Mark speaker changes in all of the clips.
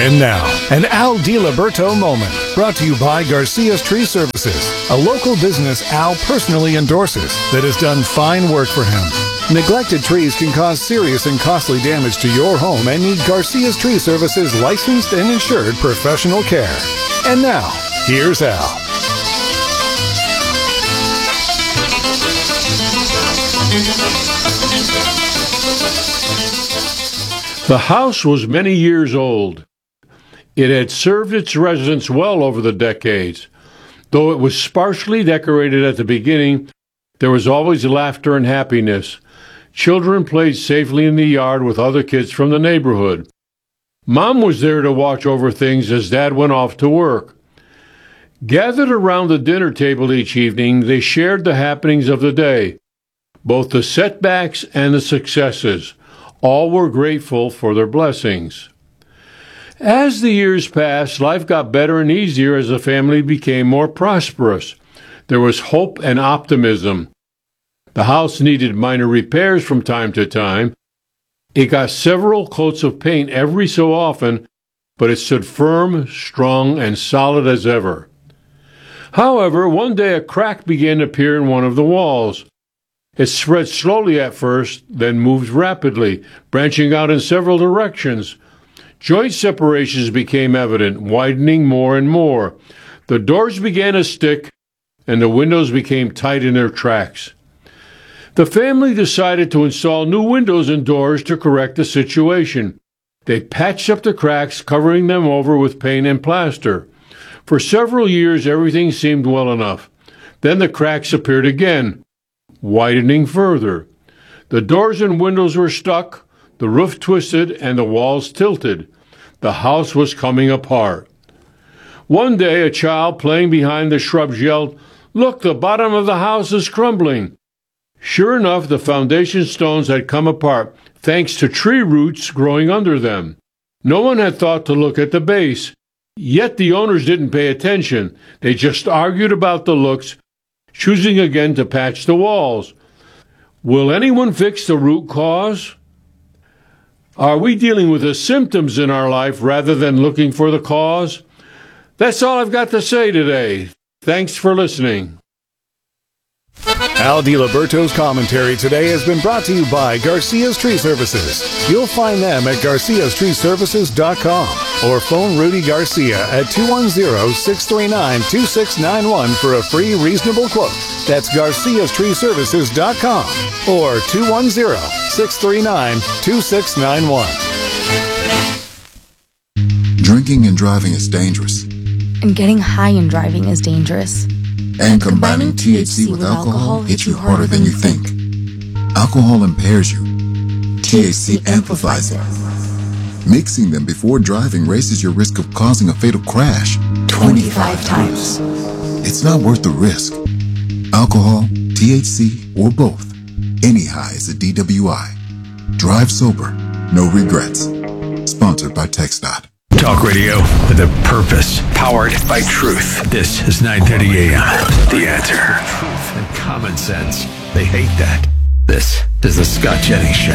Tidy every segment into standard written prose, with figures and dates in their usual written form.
Speaker 1: And now, an Al DiLiberto moment, brought to you by Garcia's Tree Services, a local business Al personally endorses that has done fine work for him. Neglected trees can cause serious and costly damage to your home and need Garcia's Tree Services licensed and insured professional care. And now, here's Al.
Speaker 2: The house was many years old. It had served its residents well over the decades. Though it was sparsely decorated at the beginning, there was always laughter and happiness. Children played safely in the yard with other kids from the neighborhood. Mom was there to watch over things as Dad went off to work. Gathered around the dinner table each evening, they shared the happenings of the day, both the setbacks and the successes. All were grateful for their blessings. As the years passed, life got better and easier as the family became more prosperous. There was hope and optimism. The house needed minor repairs from time to time. It got several coats of paint every so often, but it stood firm, strong, and solid as ever. However, one day a crack began to appear in one of the walls. It spread slowly at first, then moved rapidly, branching out in several directions. Joint separations became evident, widening more and more. The doors began to stick, and the windows became tight in their tracks. The family decided to install new windows and doors to correct the situation. They patched up the cracks, covering them over with paint and plaster. For several years, everything seemed well enough. Then the cracks appeared again, widening further. The doors and windows were stuck, the roof twisted, and the walls tilted. The house was coming apart. One day, a child playing behind the shrubs yelled, "Look, the bottom of the house is crumbling." Sure enough, the foundation stones had come apart, thanks to tree roots growing under them. No one had thought to look at the base. Yet the owners didn't pay attention. They just argued about the looks, choosing again to patch the walls. Will anyone fix the root cause? Are we dealing with the symptoms in our life rather than looking for the cause? That's all I've got to say today. Thanks for listening.
Speaker 1: Al DiLiberto's commentary today has been brought to you by Garcia's Tree Services. You'll find them at garciastreeservices.com or phone Rudy Garcia at 210-639-2691 for a free reasonable quote. That's garciastreeservices.com or 210-639-2691.
Speaker 3: Drinking and driving is dangerous.
Speaker 4: And getting high and driving is dangerous.
Speaker 3: And combining THC with alcohol hits you harder than you think. Alcohol impairs you. THC amplifies it. Mixing them before driving raises your risk of causing a fatal crash
Speaker 4: 25 times.
Speaker 3: It's not worth the risk. Alcohol, THC, or both. Any high is a DWI. Drive sober. No regrets. Sponsored by TxDOT.
Speaker 5: Talk radio with a purpose, powered by truth. This is 9:30 a.m. The Answer. Truth and common sense. They hate that. This is the Scott Jennings Show.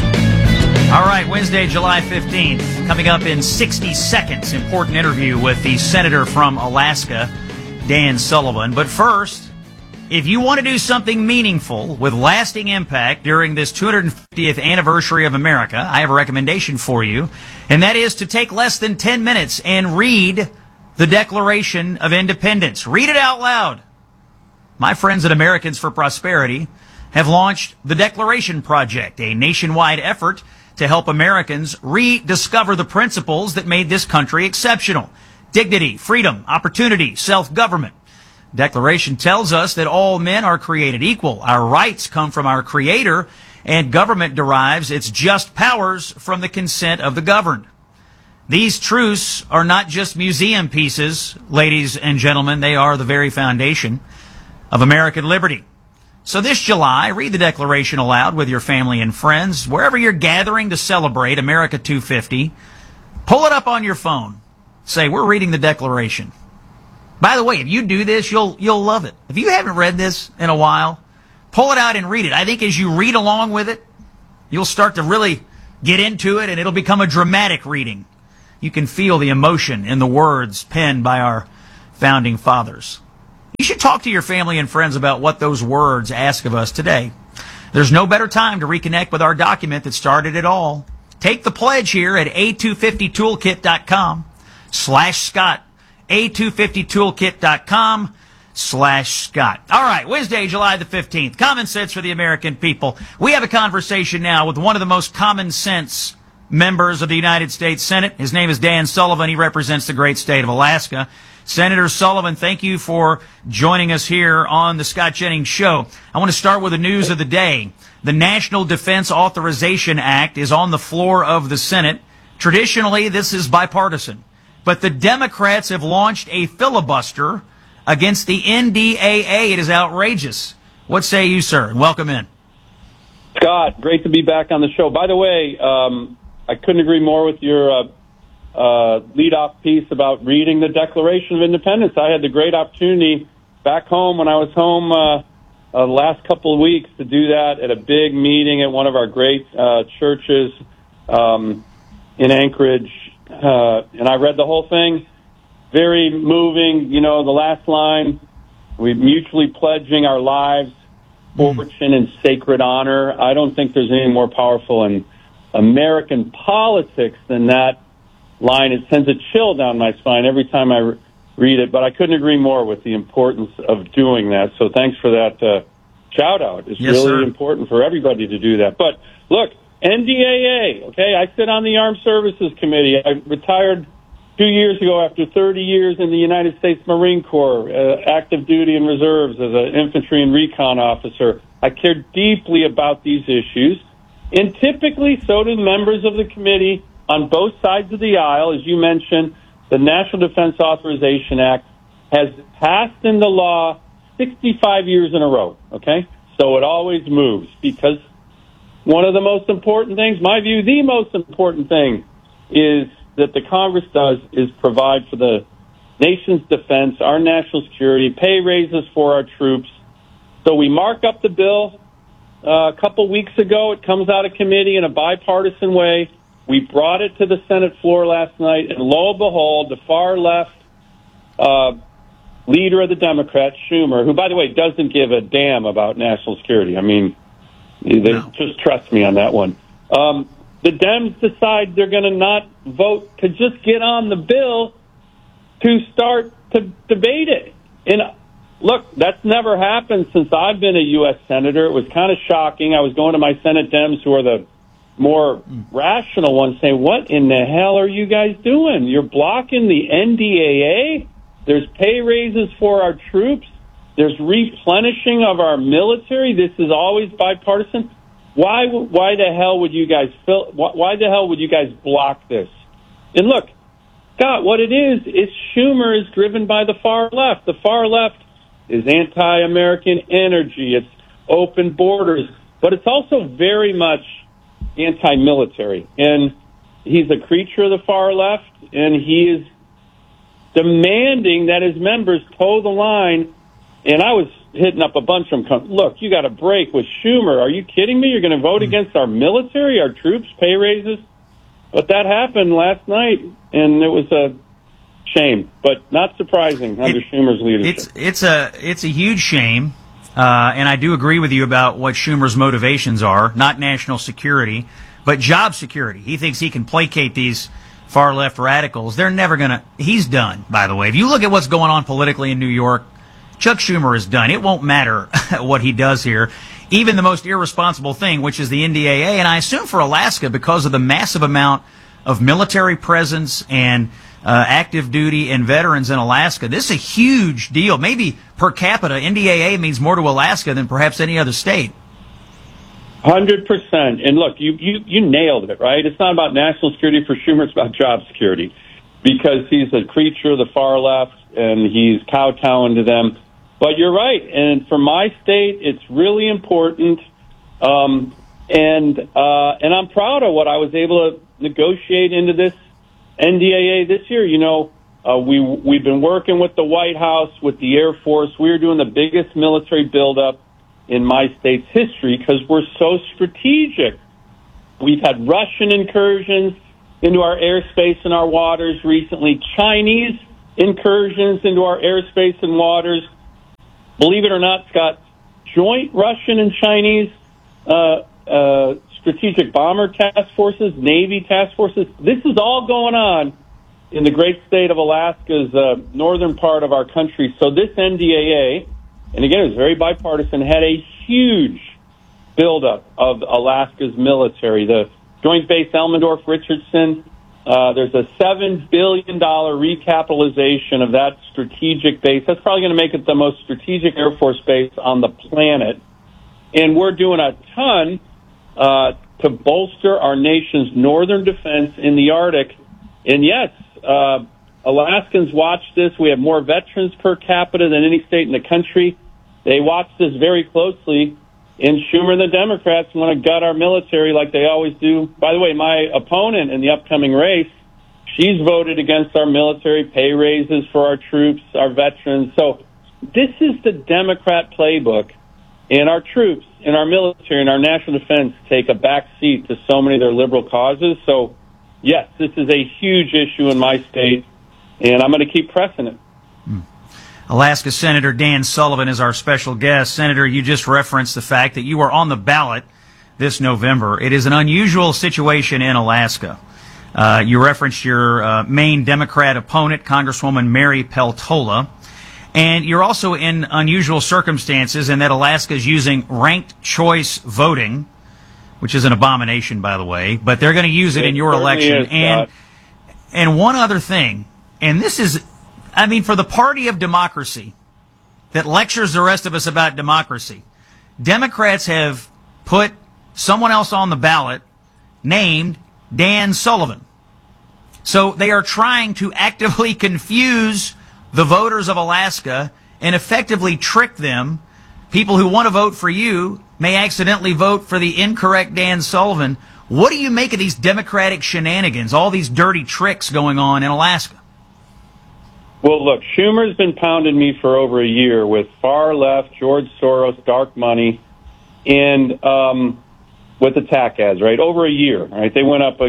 Speaker 6: All right, Wednesday, July 15th. Coming up in 60 seconds, important interview with the senator from Alaska, Dan Sullivan. But first, if you want to do something meaningful with lasting impact during this 250th anniversary of America, I have a recommendation for you, and that is to take less than 10 minutes and read the Declaration of Independence. Read it out loud. My friends at Americans for Prosperity have launched the Declaration Project, a nationwide effort to help Americans rediscover the principles that made this country exceptional. Dignity, freedom, opportunity, self-government. Declaration tells us that all men are created equal. Our rights come from our Creator, and government derives its just powers from the consent of the governed. These truths are not just museum pieces, ladies and gentlemen. They are the very foundation of American liberty. So this July, read the Declaration aloud with your family and friends. Wherever you're gathering to celebrate America 250, pull it up on your phone. Say, we're reading the Declaration. By the way, if you do this, you'll love it. If you haven't read this in a while, pull it out and read it. I think as you read along with it, you'll start to really get into it, and it'll become a dramatic reading. You can feel the emotion in the words penned by our founding fathers. You should talk to your family and friends about what those words ask of us today. There's no better time to reconnect with our document that started it all. Take the pledge here at a250toolkit.com/Scott. a250toolkit.com/Scott. All right, Wednesday, July the 15th. Common sense for the American people. We have a conversation now with one of the most common sense members of the United States Senate. His name is Dan Sullivan. He represents the great state of Alaska. Senator Sullivan, thank you for joining us here on the Scott Jennings Show. I want to start with the news of the day. The National Defense Authorization Act is on the floor of the Senate. Traditionally, this is bipartisan. But the Democrats have launched a filibuster against the NDAA. It is outrageous. What say you, sir? Welcome in.
Speaker 7: Scott, great to be back on the show. By the way, I couldn't agree more with your lead-off piece about reading the Declaration of Independence. I had the great opportunity back home when I was home the last couple of weeks to do that at a big meeting at one of our great churches in Anchorage. And I read the whole thing. Very moving. You know, the last line, we mutually pledging our lives, fortune, and sacred honor. I don't think there's anything more powerful in American politics than that line. It sends a chill down my spine every time I read it, but I couldn't agree more with the importance of doing that. So thanks for that shout out. It's really important for everybody to do that. But look, NDAA, okay, I sit on the Armed Services Committee. I retired 2 years ago after 30 years in the United States Marine Corps, active duty and reserves as an infantry and recon officer. I care deeply about these issues, and typically so do members of the committee on both sides of the aisle. As you mentioned, the National Defense Authorization Act has passed into law 65 years in a row, okay? So it always moves because one of the most important things, my view, the most important thing is that the Congress does is provide for the nation's defense, our national security, pay raises for our troops. So we mark up the bill a couple weeks ago. It comes out of committee in a bipartisan way. We brought it to the Senate floor last night, and lo and behold, the far left leader of the Democrats, Schumer, who, by the way, doesn't give a damn about national security. I mean, just trust me on that one. The Dems decide they're going to not vote to just get on the bill to start to debate it. And look, that's never happened since I've been a U.S. Senator. It was kind of shocking. I was going to my Senate Dems, who are the more rational ones, saying, what in the hell are you guys doing? You're blocking the NDAA? There's pay raises for our troops. There's replenishing of our military. This is always bipartisan. Why the hell would you guys block this? And look, Scott, what it is Schumer is driven by the far left. The far left is anti-American energy. It's open borders, but it's also very much anti-military. And he's a creature of the far left, and he is demanding that his members toe the line. And I was hitting up a bunch of them. Look, you got a break with Schumer. Are you kidding me? You're going to vote against our military, our troops, pay raises? But that happened last night, and it was a shame, but not surprising under Schumer's leadership.
Speaker 6: It's a huge shame, and I do agree with you about what Schumer's motivations are, not national security, but job security. He thinks he can placate these far-left radicals. They're never going to... He's done, by the way. If you look at what's going on politically in New York, Chuck Schumer is done. It won't matter what he does here. Even the most irresponsible thing, which is the NDAA, and I assume for Alaska, because of the massive amount of military presence and active duty and veterans in Alaska, this is a huge deal. Maybe per capita, NDAA means more to Alaska than perhaps any other state.
Speaker 7: 100%. And look, you nailed it, right? It's not about national security for Schumer. It's about job security because he's a creature of the far left and he's kowtowing to them. But you're right. And for my state, it's really important. And I'm proud of what I was able to negotiate into this NDAA this year. You know, we've been working with the White House, with the Air Force. We're doing the biggest military buildup in my state's history because we're so strategic. We've had Russian incursions into our airspace and our waters recently. Chinese incursions into our airspace and waters. Believe it or not, Scott, joint Russian and Chinese strategic bomber task forces, Navy task forces. This is all going on in the great state of Alaska's northern part of our country. So this NDAA, and again, it was very bipartisan, had a huge buildup of Alaska's military. The Joint Base Elmendorf-Richardson, there's a $7 billion recapitalization of that strategic base. That's probably going to make it the most strategic Air Force base on the planet. And we're doing a ton to bolster our nation's northern defense in the Arctic. And yes, Alaskans watch this. We have more veterans per capita than any state in the country. They watch this very closely. And Schumer and the Democrats want to gut our military like they always do. By the way, my opponent in the upcoming race, she's voted against our military pay raises for our troops, our veterans. So this is the Democrat playbook. And our troops and our military and our national defense take a back seat to so many of their liberal causes. So, yes, this is a huge issue in my state, and I'm going to keep pressing it.
Speaker 6: Alaska Senator Dan Sullivan is our special guest. Senator, you just referenced the fact that you are on the ballot this November. It is an unusual situation in Alaska. You referenced your main Democrat opponent, Congresswoman Mary Peltola. And you're also in unusual circumstances in that Alaska is using ranked choice voting, which is an abomination, by the way, but they're going to use it in your election. And one other thing, and this is, I mean, for the party of democracy that lectures the rest of us about democracy, Democrats have put someone else on the ballot named Dan Sullivan. So they are trying to actively confuse the voters of Alaska and effectively trick them. People who want to vote for you may accidentally vote for the incorrect Dan Sullivan. What do you make of these Democratic shenanigans, all these dirty tricks going on in Alaska?
Speaker 7: Well, look, Schumer's been pounding me for over a year with far-left, George Soros, dark money, and with the TAC ads, right? Over a year, right? They went up with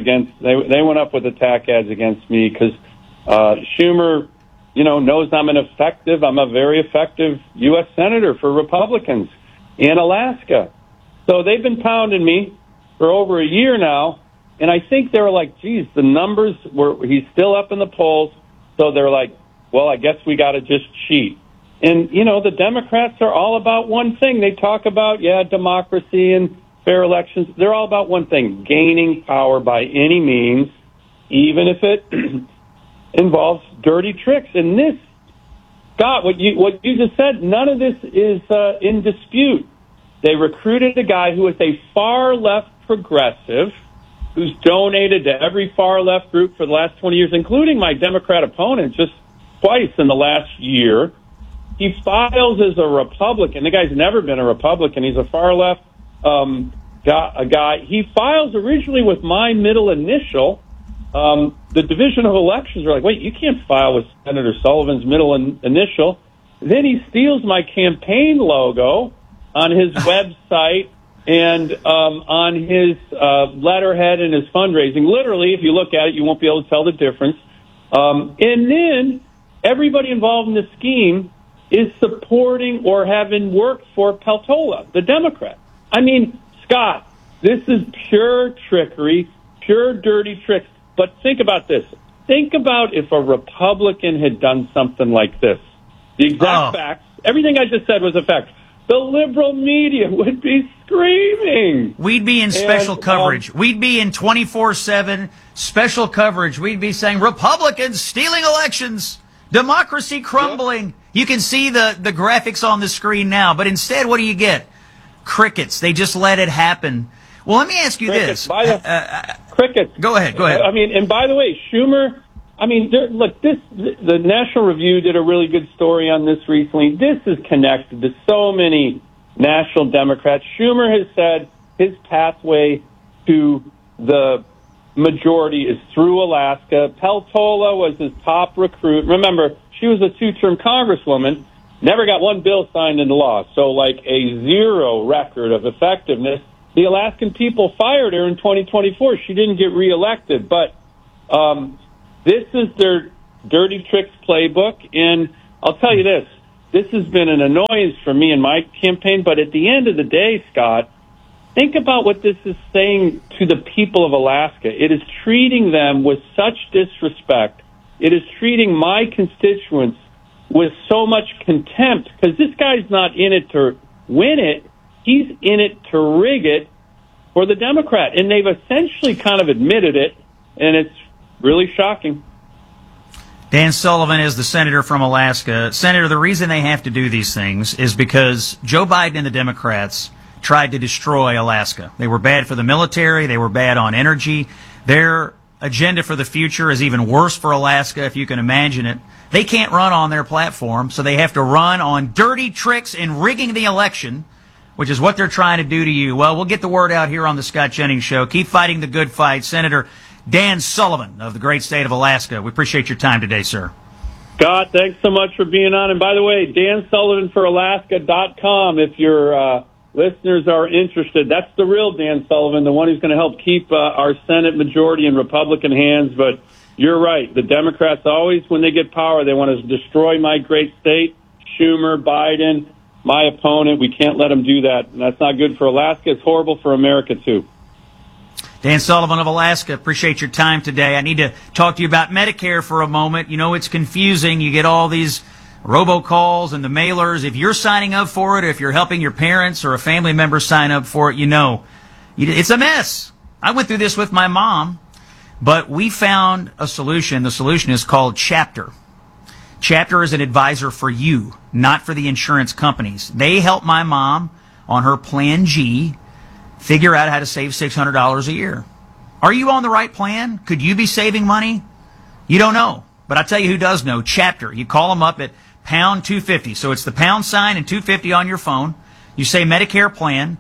Speaker 7: the TAC ads against me because Schumer, knows I'm a very effective U.S. Senator for Republicans in Alaska. So they've been pounding me for over a year now, and I think they were like, geez, the numbers he's still up in the polls, so they're like, well, I guess we got to just cheat. And, the Democrats are all about one thing. They talk about, democracy and fair elections. They're all about one thing, gaining power by any means, even if it involves dirty tricks. And this, Scott, what you just said, none of this is in dispute. They recruited a guy who is a far-left progressive who's donated to every far-left group for the last 20 years, including my Democrat opponent just twice in the last year. He files as a Republican. The guy's never been a Republican. He's a far-left guy. He files originally with my middle initial. The Division of Elections are like, wait, you can't file with Senator Sullivan's middle initial. Then he steals my campaign logo on his website and on his letterhead and his fundraising. Literally, if you look at it, you won't be able to tell the difference. And then everybody involved in the scheme is supporting or having worked for Peltola, the Democrat. I mean, Scott, this is pure trickery, pure dirty tricks. But think about this. Think about if a Republican had done something like this. The exact facts, everything I just said was a fact. The liberal media would be screaming.
Speaker 6: We'd be in special coverage. We'd be in 24/7 special coverage. We'd be saying Republicans stealing elections, democracy crumbling. Yeah. You can see the graphics on the screen now. But instead, what do you get? Crickets. They just let it happen. Well, let me ask you this.
Speaker 7: Crickets.
Speaker 6: Go ahead.
Speaker 7: I mean, and by the way, Schumer, the National Review did a really good story on this recently. This is connected to so many national Democrats. Schumer has said his pathway to the majority is through Alaska. Peltola was his top recruit. Remember, she was a two-term congresswoman, never got one bill signed into law, so like a zero record of effectiveness. The Alaskan people fired her in 2024. She didn't get reelected, but This is their dirty tricks playbook, and I'll tell you this has been an annoyance for me in my campaign, but at the end of the day, Scott, think about what this is saying to the people of Alaska. It is treating them with such disrespect. It is treating my constituents with so much contempt, because this guy's not in it to win it. He's in it to rig it for the Democrat. And they've essentially kind of admitted it, and it's really shocking.
Speaker 6: Dan Sullivan is the senator from Alaska. Senator, the reason they have to do these things is because Joe Biden and the Democrats tried to destroy Alaska. They were bad for the military. They were bad on energy. Their agenda for the future is even worse for Alaska, if you can imagine it. They can't run on their platform, so they have to run on dirty tricks and rigging the election, which is what they're trying to do to you. Well, we'll get the word out here on the Scott Jennings Show. Keep fighting the good fight. Senator Dan Sullivan of the great state of Alaska. We appreciate your time today, sir.
Speaker 7: Scott, thanks so much for being on. And by the way, DanSullivanForAlaska.com if your listeners are interested. That's the real Dan Sullivan, the one who's going to help keep our Senate majority in Republican hands. But you're right. The Democrats always, when they get power, they want to destroy my great state. Schumer, Biden, my opponent. We can't let them do that. And that's not good for Alaska. It's horrible for America, too.
Speaker 6: Dan Sullivan of Alaska, appreciate your time today. I need to talk to you about Medicare for a moment. You know, it's confusing. You get all these robocalls and the mailers. If you're signing up for it, or if you're helping your parents or a family member sign up for it, you know, it's a mess. I went through this with my mom, but we found a solution. The solution is called Chapter. Chapter is an advisor for you, not for the insurance companies. They help my mom on her Plan G figure out how to save $600 a year. Are you on the right plan? Could you be saving money? You don't know. But I'll tell you who does know. Chapter. You call them up at pound 250. So it's the pound sign and 250 on your phone. You say Medicare plan,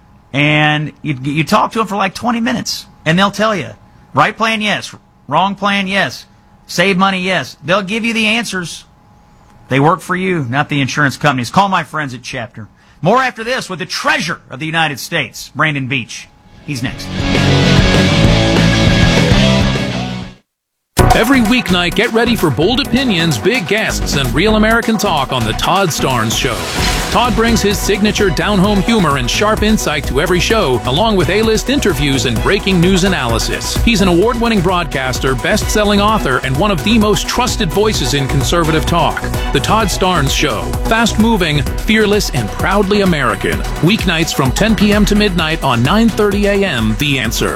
Speaker 6: and you talk to them for like 20 minutes, and they'll tell you, right plan, yes. Wrong plan, yes. Save money, yes. They'll give you the answers. They work for you, not the insurance companies. Call my friends at Chapter. More after this with the treasure of the United States, Brandon Beach. He's next.
Speaker 8: Every weeknight, get ready for bold opinions, big guests, and real American talk on The Todd Starnes Show. Todd brings his signature down-home humor and sharp insight to every show, along with A-list interviews and breaking news analysis. He's an award-winning broadcaster, best-selling author, and one of the most trusted voices in conservative talk. The Todd Starnes Show. Fast-moving, fearless, and proudly American. Weeknights from 10 p.m. to midnight on 9:30 a.m. The Answer.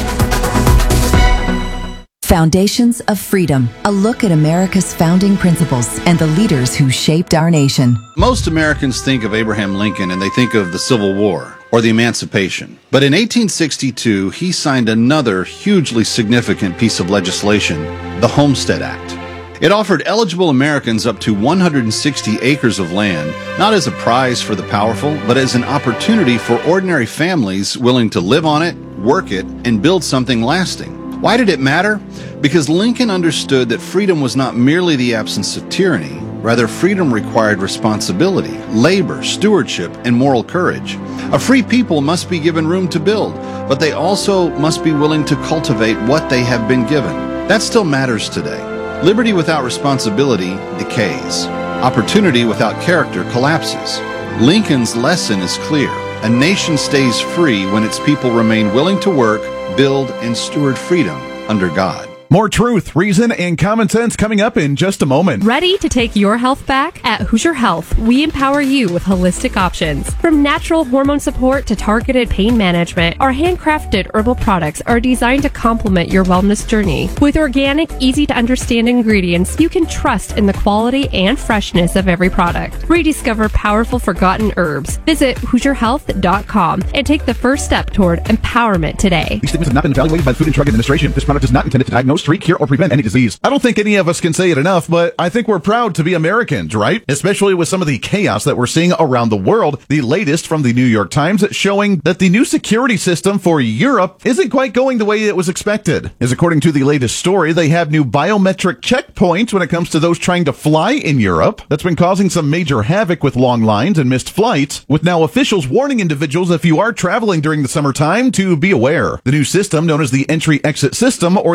Speaker 9: Foundations of Freedom, a look at America's founding principles and the leaders who shaped our nation.
Speaker 10: Most Americans think of Abraham Lincoln and they think of the Civil War or the Emancipation. But in 1862, he signed another hugely significant piece of legislation, the Homestead Act. It offered eligible Americans up to 160 acres of land, not as a prize for the powerful, but as an opportunity for ordinary families willing to live on it, work it, and build something lasting. Why did it matter? Because Lincoln understood that freedom was not merely the absence of tyranny. Rather, freedom required responsibility, labor, stewardship, and moral courage. A free people must be given room to build, but they also must be willing to cultivate what they have been given. That still matters today. Liberty without responsibility decays. Opportunity without character collapses. Lincoln's lesson is clear. A nation stays free when its people remain willing to work, build, and steward freedom under God.
Speaker 11: More truth, reason, and common sense coming up in just a moment.
Speaker 12: Ready to take your health back? At Hoosier Health, we empower you with holistic options. From natural hormone support to targeted pain management, our handcrafted herbal products are designed to complement your wellness journey. With organic, easy-to-understand ingredients, you can trust in the quality and freshness of every product. Rediscover powerful forgotten herbs. Visit HoosierHealth.com and take the first step toward empowerment today.
Speaker 11: These statements have not been evaluated by the Food and Drug Administration. This product is not intended to diagnose, treat, cure, or prevent any disease. I don't think any of us can say it enough, but I think we're proud to be Americans, right? Especially with some of the chaos that we're seeing around the world. The latest from the New York Times showing that the new security system for Europe isn't quite going the way it was expected. As according to the latest story, they have new biometric checkpoints when it comes to those trying to fly in Europe. That's been causing some major havoc with long lines and missed flights, with now officials warning individuals if you are traveling during the summertime to be aware. The new system, known as the Entry-Exit System, or the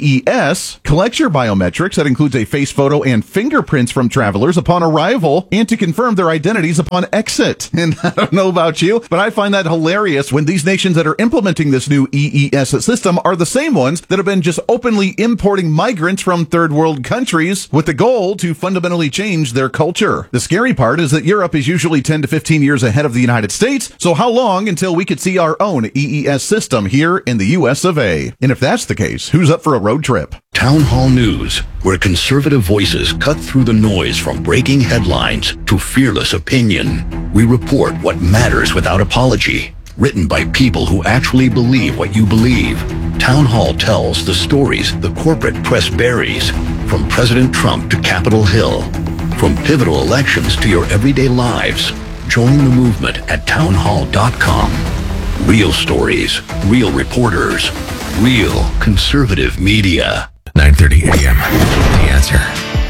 Speaker 11: EES collects your biometrics. That includes a face photo and fingerprints from travelers upon arrival and to confirm their identities upon exit. And I don't know about you, but I find that hilarious when these nations that are implementing this new EES system are the same ones that have been just openly importing migrants from third world countries with the goal to fundamentally change their culture. The scary part is that Europe is usually 10 to 15 years ahead of the United States, so how long until we could see our own EES system here in the US of A? And if that's the case, who's up for a road trip?
Speaker 13: Town Hall News, where conservative voices cut through the noise from breaking headlines to fearless opinion. We report what matters without apology. Written by people who actually believe what you believe. Town Hall tells the stories the corporate press buries, from President Trump to Capitol Hill, from pivotal elections to your everyday lives. Join the movement at townhall.com. Real stories, real reporters, real conservative media.
Speaker 5: 9:30 a.m. The Answer.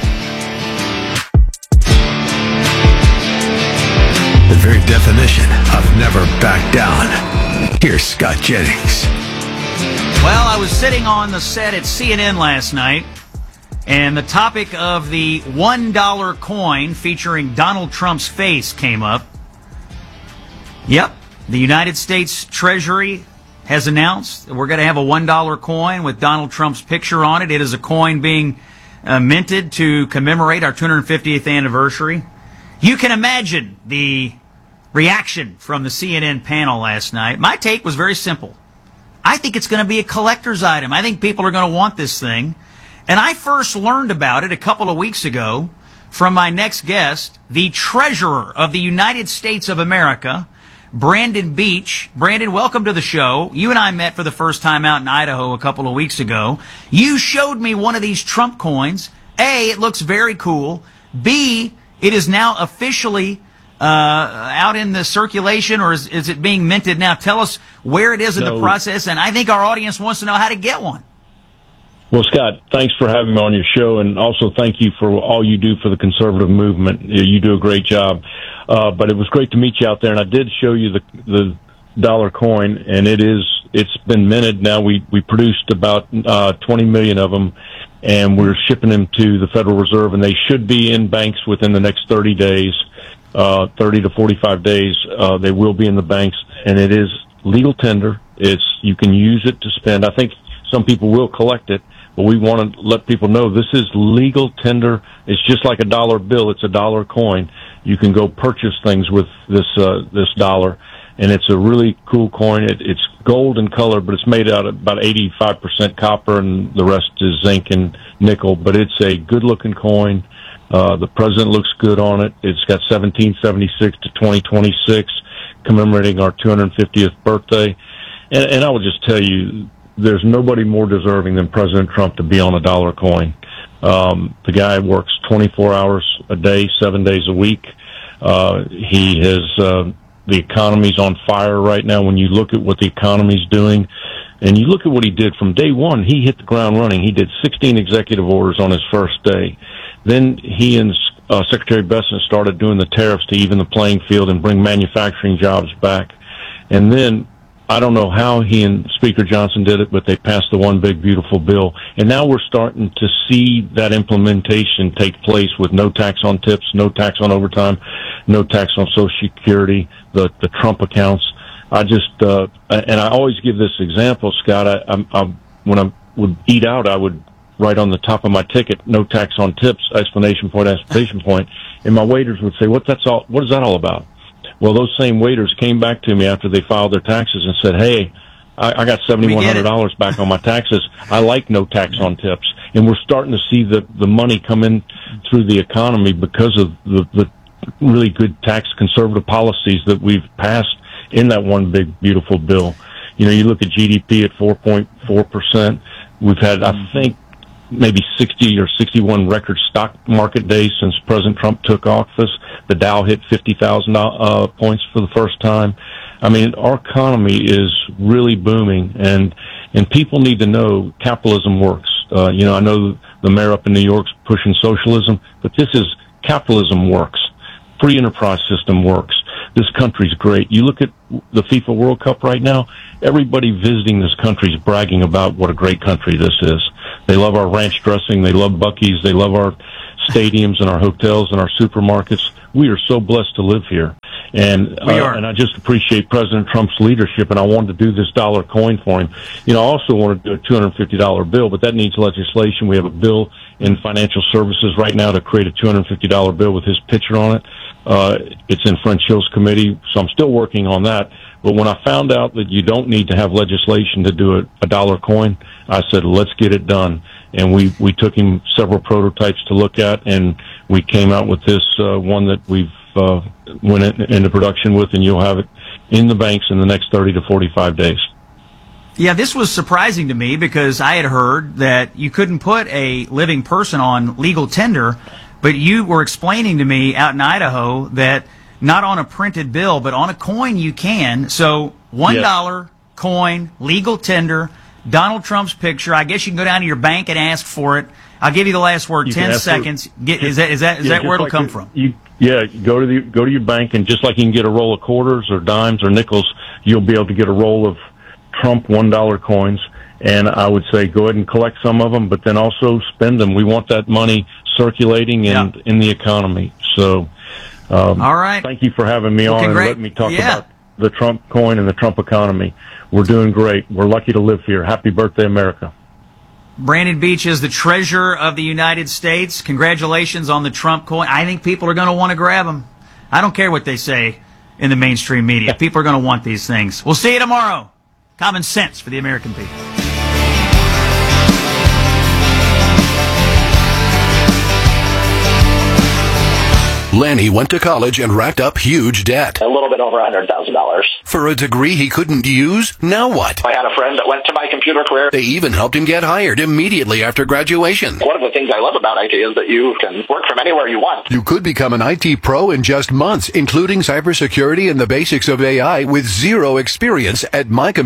Speaker 5: The very definition of never back down. Here's Scott Jennings.
Speaker 6: Well, I was sitting on the set at CNN last night, and the topic of the $1 coin featuring Donald Trump's face came up. Yep, the United States Treasury has announced that we're going to have a $1 coin with Donald Trump's picture on it. It is a coin being minted to commemorate our 250th anniversary. You can imagine the reaction from the CNN panel last night. My take was very simple. I think it's going to be a collector's item. I think people are going to want this thing. And I first learned about it a couple of weeks ago from my next guest, the Treasurer of the United States of America, Brandon Beach. Brandon, welcome to the show. You and I met for the first time out in Idaho a couple of weeks ago. You showed me one of these Trump coins. A, it looks very cool. B, it is now officially out in the circulation, or is it being minted now? Tell us where it is in the process, and I think our audience wants to know how to get one.
Speaker 14: Well, Scott, thanks for having me on your show, and also thank you for all you do for the conservative movement. You do a great job. But it was great to meet you out there, and I did show you the dollar coin, and it's been minted now. We produced about 20 million of them, and we're shipping them to the Federal Reserve, and they should be in banks within the next 30 days, 30 to 45 days. They will be in the banks, and it is legal tender. You can use it to spend. I think some people will collect it, but we want to let people know this is legal tender. It's just like a dollar bill. It's a dollar coin. You can go purchase things with this dollar, and it's a really cool coin. It's gold in color, but it's made out of about 85% copper, and the rest is zinc and nickel. But it's a good-looking coin. The president looks good on it. It's got 1776 to 2026, commemorating our 250th birthday. And I would just tell you, there's nobody more deserving than President Trump to be on a dollar coin. The guy works 24 hours a day, 7 days a week. He has, the economy's on fire right now. When you look at what the economy's doing, and you look at what he did from day one, he hit the ground running. He did 16 executive orders on his first day. Then he and Secretary Bessent started doing the tariffs to even the playing field and bring manufacturing jobs back. And then, I don't know how he and Speaker Johnson did it, but they passed the One Big Beautiful Bill. And now we're starting to see that implementation take place with no tax on tips, no tax on overtime, no tax on Social Security, the Trump accounts. I just, and I always give this example, Scott. When I would eat out, I would write on the top of my ticket, no tax on tips, exclamation point, exclamation point. And my waiters would say, what is that all about? Well, those same waiters came back to me after they filed their taxes and said, hey, I got $7,100 back on my taxes. I like no tax on tips. And we're starting to see the money come in through the economy because of the really good tax conservative policies that we've passed in that One Big Beautiful Bill. You know, you look at GDP at 4.4%. We've had, I think, maybe 60 or 61 record stock market days since President Trump took office. The Dow hit 50,000 points for the first time. I mean, our economy is really booming, and people need to know capitalism works. You know, I know the mayor up in New York's pushing socialism, but this is capitalism works. Free enterprise system works. This country's great. You look at the FIFA World Cup right now, everybody visiting this country is bragging about what a great country this is. They love our ranch dressing. They love Buc-ee's. They love our stadiums and our hotels and our supermarkets. We are so blessed to live here. And and I just appreciate President Trump's leadership, and I wanted to do this dollar coin for him. I also want to do a $250 bill, but that needs legislation. We have a bill in financial services right now to create a $250 bill with his picture on it. It's in French Hill's committee, so I'm still working on that. But when I found out that you don't need to have legislation to do a dollar coin, I said, let's get it done. And we took him several prototypes to look at, and we came out with this one that we've went into production with, and you'll have it in the banks in the next 30 to 45 days.
Speaker 6: Yeah, this was surprising to me because I had heard that you couldn't put a living person on legal tender, but you were explaining to me out in Idaho that not on a printed bill, but on a coin you can. So $1 coin, legal tender, Donald Trump's picture. I guess you can go down to your bank and ask for it. I'll give you the last word. 10 seconds. Is that where it'll come from?
Speaker 14: Go to your bank, and just like you can get a roll of quarters or dimes or nickels, you'll be able to get a roll of Trump $1 coins. And I would say go ahead and collect some of them, but then also spend them. We want that money circulating in the economy. So, all
Speaker 6: right.
Speaker 14: Thank you for having me on and letting me talk about the Trump coin and the Trump economy. We're doing great. We're lucky to live here. Happy birthday, America.
Speaker 6: Brandon Beach is the treasurer of the United States. Congratulations on the Trump coin. I think people are going to want to grab them. I don't care what they say in the mainstream media. People are going to want these things. We'll see you tomorrow. Common sense for the American people.
Speaker 15: Lanny went to college and racked up huge debt.
Speaker 16: A little bit over $100,000.
Speaker 15: For a degree he couldn't use? Now what?
Speaker 16: I had a friend that went to my computer career.
Speaker 15: They even helped him get hired immediately after graduation.
Speaker 16: One of the things I love about IT is that you can work from anywhere you want.
Speaker 15: You could become an IT pro in just months, including cybersecurity and the basics of AI with zero experience at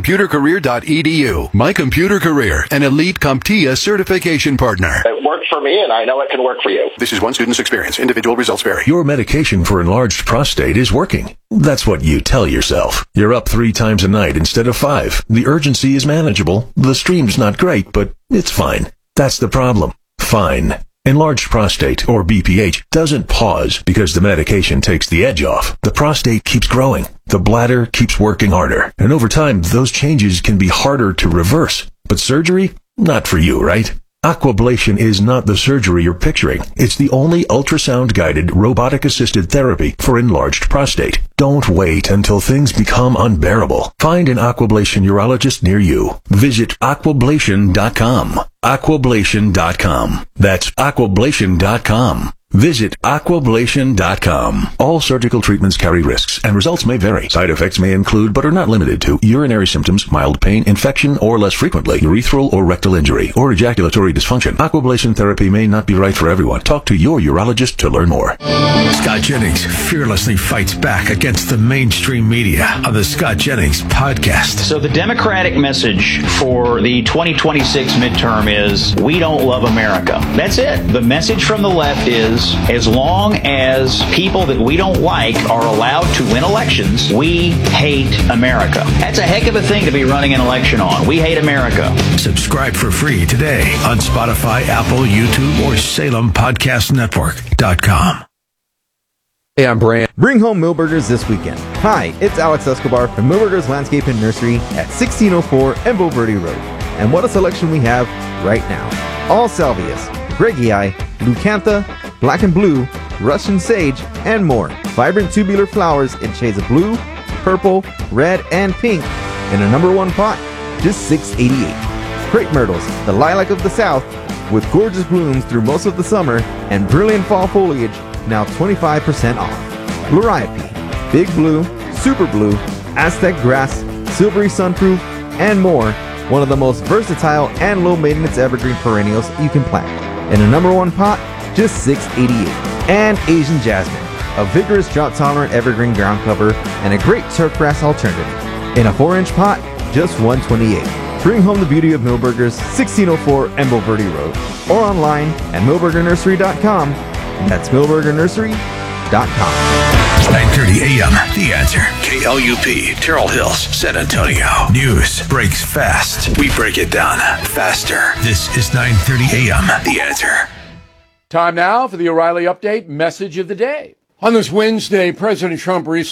Speaker 15: mycomputercareer.edu. My Computer Career, an elite CompTIA certification partner.
Speaker 16: It worked for me, and I know it can work for you.
Speaker 15: This is one student's experience. Individual results vary.
Speaker 5: Your medication for enlarged prostate is working. That's what you tell yourself. You're up 3 times a night instead of 5. The urgency is manageable. The stream's not great, but it's fine. That's the problem. Fine. Enlarged prostate, or BPH, doesn't pause because the medication takes the edge off. The prostate keeps growing. The bladder keeps working harder. And over time, those changes can be harder to reverse. But surgery? Not for you, right? Aquablation is not the surgery you're picturing. It's the only ultrasound-guided, robotic-assisted therapy for enlarged prostate. Don't wait until things become unbearable. Find an Aquablation urologist near you. Visit aquablation.com. Aquablation.com. That's aquablation.com. Visit aquablation.com. All surgical treatments carry risks, and results may vary. Side effects may include, but are not limited to, urinary symptoms, mild pain, infection, or less frequently, urethral or rectal injury, or ejaculatory dysfunction. Aquablation therapy may not be right for everyone. Talk to your urologist to learn more. Scott Jennings fearlessly fights back against the mainstream media on the Scott Jennings podcast.
Speaker 6: So the Democratic message for the 2026 midterm is, we don't love America. That's it. The message from the left is, as long as people that we don't like are allowed to win elections, we hate America. That's a heck of a thing to be running an election on. We hate America.
Speaker 5: Subscribe for free today on Spotify, Apple, YouTube, or SalemPodcastNetwork.com.
Speaker 17: Hey, I'm Brand. Bring home Millburgers this weekend. Hi, it's Alex Escobar from Millburgers Landscape and Nursery at 1604 Embo Verde Road. And what a selection we have right now. All salvias, Greggii, Leucantha, Black and Blue, Russian Sage, and more. Vibrant tubular flowers in shades of blue, purple, red, and pink in a #1 pot, just $6.88. Crepe myrtles, the lilac of the south, with gorgeous blooms through most of the summer and brilliant fall foliage, now 25% off. Liriope, Big Blue, Super Blue, Aztec Grass, Silvery Sunproof, and more. One of the most versatile and low-maintenance evergreen perennials you can plant. In a #1 pot, just $6.88. And Asian Jasmine, a vigorous drought-tolerant evergreen ground cover and a great turfgrass alternative. In a 4-inch pot, just $128. Bring home the beauty of Millburgers, 1604 Embo Verde Road, or online at millburgernursery.com. That's millburgernursery.com.
Speaker 18: 9:30 a.m. The Answer. KLUP, Terrell Hills, San Antonio. News breaks fast. We break it down faster. This is 9:30 a.m. The Answer.
Speaker 2: Time now for the O'Reilly Update message of the day. On this Wednesday, President Trump recently